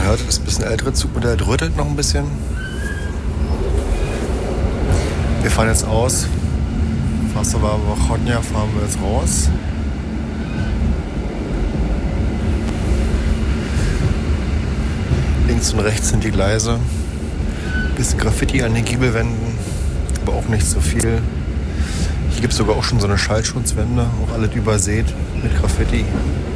hört, das ist ein bisschen ältere Zugmodell, rüttelt noch ein bisschen. Wir fahren jetzt aus. Vasowa Ochotnia fahren wir jetzt raus. Links und rechts sind die Gleise. Bisschen Graffiti an den Giebelwänden, aber auch nicht so viel. Hier gibt es sogar auch schon so eine Schallschutzwände, auch alles übersät mit Graffiti.